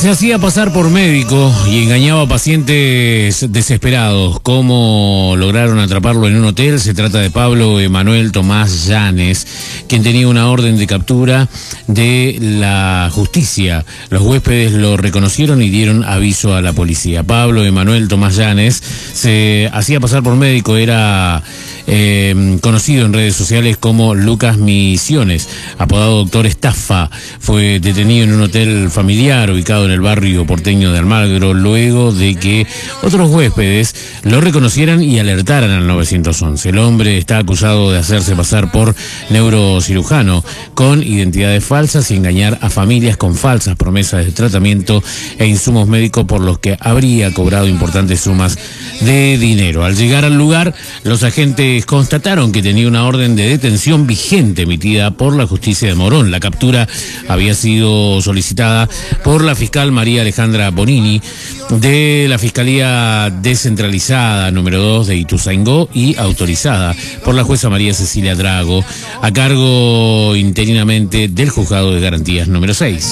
Se hacía pasar por médico y engañaba a pacientes desesperados. ¿Cómo lograron atraparlo en un hotel? Se trata de Pablo Emanuel Tomás Llanes, quien tenía una orden de captura de la justicia. Los huéspedes lo reconocieron y dieron aviso a la policía. Pablo Emanuel Tomás Llanes se hacía pasar por médico, era conocido en redes sociales como Lucas Misiones, apodado Doctor Estafa. Fue detenido en un hotel familiar ubicado en el barrio porteño de Almagro, luego de que otros huéspedes lo reconocieran y alertaran al 911. El hombre está acusado de hacerse pasar por neurocirujano con identidades falsas y engañar a familias con falsas promesas de tratamiento e insumos médicos, por los que habría cobrado importantes sumas de dinero. Al llegar al lugar, los agentes constataron que tenía una orden de detención vigente emitida por la justicia de Morón. La captura había sido solicitada por la fiscal María Alejandra Bonini de la Fiscalía Descentralizada número 2 de Ituzaingó y autorizada por la jueza María Cecilia Drago, a cargo interinamente del Juzgado de Garantías número 6.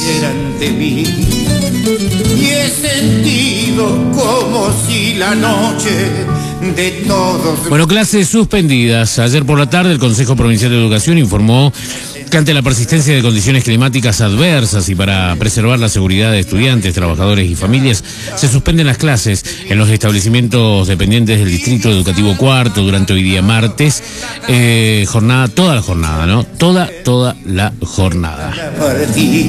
Y he sentido como si la noche de todos... Bueno, clases suspendidas. Ayer por la tarde el Consejo Provincial de Educación informó que ante la persistencia de condiciones climáticas adversas y para preservar la seguridad de estudiantes, trabajadores y familias, se suspenden las clases en los establecimientos dependientes del Distrito Educativo Cuarto durante hoy día martes, toda la jornada, ¿no? Toda la jornada.